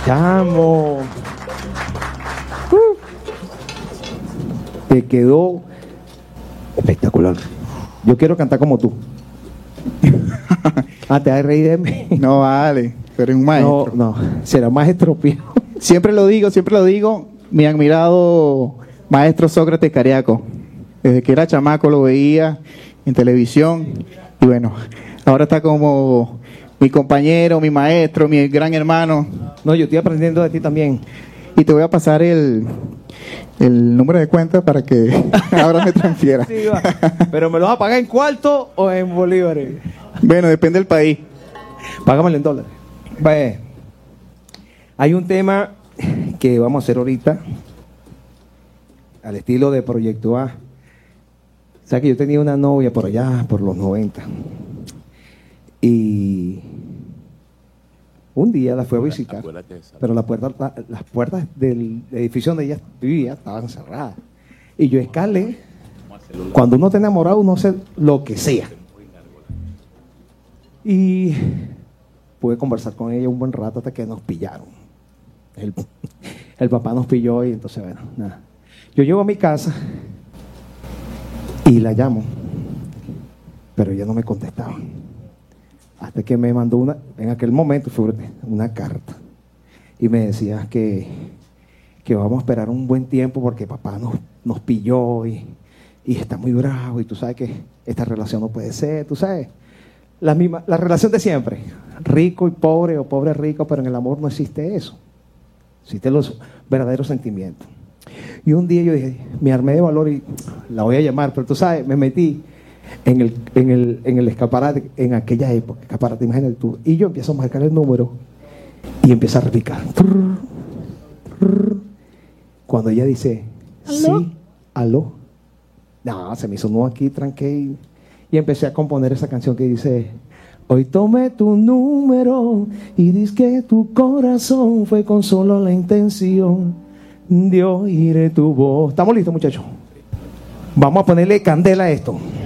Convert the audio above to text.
Chamo. Te quedó espectacular. Yo quiero cantar como tú. Te vas a reír de mí. No vale, pero es un maestro. No, será maestro Pío. Siempre lo digo, mi admirado maestro Sócrates Cariaco. Desde que era chamaco lo veía en televisión y bueno, ahora está como mi compañero, mi maestro, mi gran hermano. No, yo estoy aprendiendo de ti también. Y te voy a pasar el número de cuenta para que ahora me transfiera. Sí, va. ¿Pero me lo vas a pagar en cuarto o en bolívares? Bueno, depende del país. Págamelo en dólares. Bueno, hay un tema que vamos a hacer ahorita al estilo de Proyecto A. O sea que yo tenía una novia por allá, por los 90. Y un día la fui a visitar, pero las puertas del edificio donde ella vivía estaban cerradas. Y yo escalé. Cuando uno está enamorado, uno hace lo que sea. Y pude conversar con ella un buen rato hasta que nos pillaron. El papá nos pilló y entonces, bueno, nada. Yo llego a mi casa y la llamo, pero ella no me contestaba. Hasta que me mandó en aquel momento fue una carta. Y me decía que vamos a esperar un buen tiempo porque papá nos pilló y está muy bravo. Y tú sabes que esta relación no puede ser, tú sabes. La relación de siempre. Rico y pobre o pobre rico, pero en el amor no existe eso. Existen los verdaderos sentimientos. Y un día yo dije, me armé de valor y la voy a llamar, pero tú sabes, me metí en el escaparate, en aquella época, escaparate, imagínate tú, y yo empiezo a marcar el número y empiezo a repicar. Cuando ella dice, ¿aló? Sí, aló. No, se me hizo uno aquí, tranqué y empecé a componer esa canción que dice, hoy tomé tu número y dices que tu corazón fue con solo la intención de oír tu voz. ¿Estamos listos, muchachos? Vamos a ponerle candela a esto.